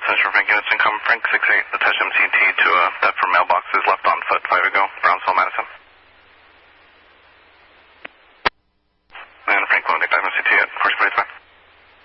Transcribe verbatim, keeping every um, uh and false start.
Central Frank Units income, Frank six eight, attach M C T to uh, Thetford mailboxes left on foot, five ago, Brownsville, Madison.